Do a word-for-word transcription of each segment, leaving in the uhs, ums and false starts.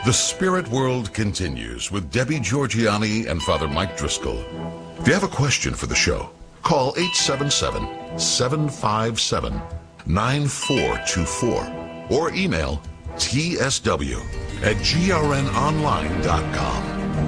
The Spirit World continues with Debbie Georgiani and Father Mike Driscoll. If you have a question for the show, call eight seven seven, seven five seven, nine four two four or email t s w at g r n online dot com.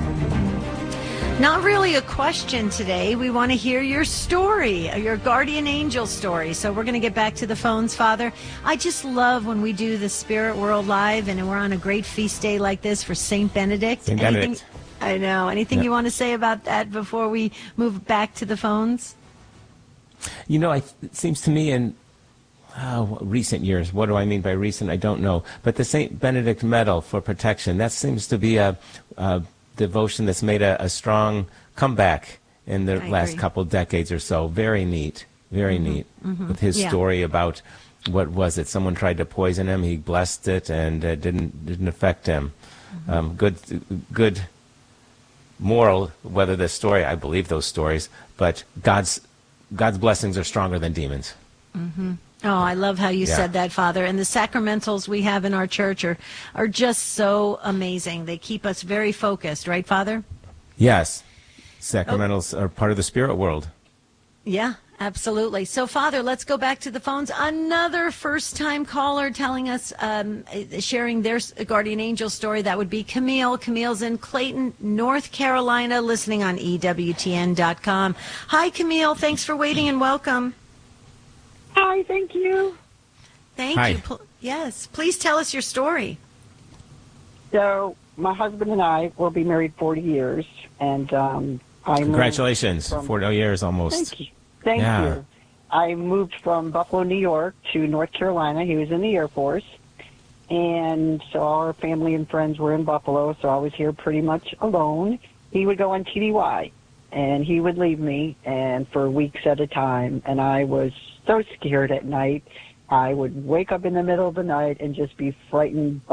Not really a question today. We want to hear your story, your guardian angel story. So we're going to get back to the phones, Father. I just love when we do the Spirit World Live and we're on a great feast day like this for Saint Benedict. Saint Anything, Benedict. I know. Anything Yeah. you want to say about that before we move back to the phones? You know, I, it seems to me in oh, recent years, what do I mean by recent? I don't know. But the Saint Benedict Medal for protection, that seems to be a, a devotion that's made a, a strong comeback in the I last agree. couple decades or so. Very neat, very Mm-hmm. neat. Mm-hmm. With his Yeah. story about, what was it? Someone tried to poison him. He blessed it, and it didn't didn't affect him. Mm-hmm. Um, good, good moral. Whether the story, I believe those stories, but God's God's blessings are stronger than demons. Mm-hmm. Oh, I love how you Yeah. said that, Father. And the sacramentals we have in our church are, are just so amazing. They keep us very focused, right, Father? Yes, sacramentals are part of the spirit world. Yeah, absolutely. So, Father, let's go back to the phones. Another first-time caller telling us, um, sharing their s- guardian angel story. That would be Camille. Camille's in Clayton, North Carolina, listening on E W T N dot com. Hi, Camille. Thanks for waiting and welcome. Hi, thank you. Thank Hi. you. Pl- yes, please tell us your story. So, my husband and I will be married forty years, and um, I Congratulations, moved from- forty years almost. Thank you. Thank Yeah. you. I moved from Buffalo, New York to North Carolina. He was in the Air Force, and so all our family and friends were in Buffalo, so I was here pretty much alone. He would go on T D Y, and he would leave me, and for weeks at a time, and I was so scared at night. I would wake up in the middle of the night and just be frightened